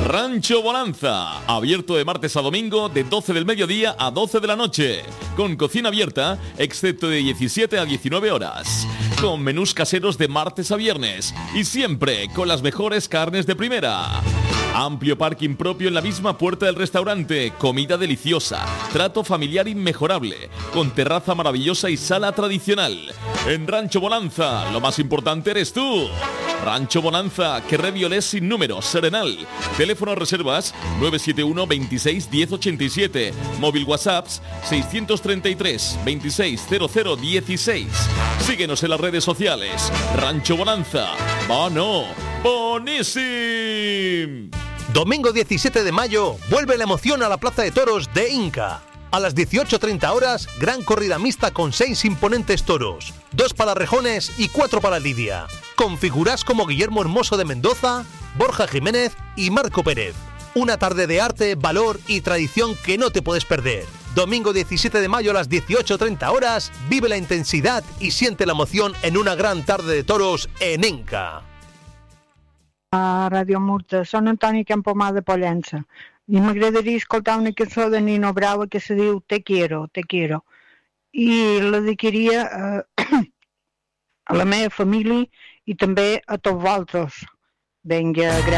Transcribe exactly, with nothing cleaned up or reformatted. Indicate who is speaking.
Speaker 1: Rancho Bonanza, abierto de martes a domingo de doce del mediodía a doce de la noche, con cocina abierta, excepto de diecisiete a diecinueve horas, con menús caseros de martes a viernes y siempre con las mejores carnes de primera. Amplio parking propio en la misma puerta del restaurante, comida deliciosa, trato familiar inmejorable, con terraza maravillosa y sala tradicional. En Rancho Bonanza, lo más importante eres tú. Rancho Bonanza, Carrer Violet sin número, Serenal. Teléfono reservas nueve siete uno, veintiséis, diez ochenta y siete. Móvil WhatsApps seiscientos treinta y tres, veintiséis, cero cero dieciséis. Síguenos en las redes sociales. Rancho Bonanza. ¡Bono! ¡Bonísimo!
Speaker 2: Domingo diecisiete de mayo, vuelve la emoción a la Plaza de Toros de Inca. A las dieciocho treinta horas, gran corrida mixta con seis imponentes toros. Dos para Rejones y cuatro para Lidia. Con figuras como Guillermo Hermoso de Mendoza, Borja Jiménez y Marco Pérez. Una tarde de arte, valor y tradición que no te puedes perder. Domingo diecisiete de mayo a las dieciocho treinta horas, vive la intensidad y siente la emoción en una gran tarde de toros en Inca.
Speaker 3: A Ràdio Murta, són Antoni Campomà de Pollença i m'agradaria escoltar una cançó de Nino Bravo que se diu Te quiero, te quiero, i la dedicaria a, a la meva família i també a tots vosaltres. Vinga, gràcies.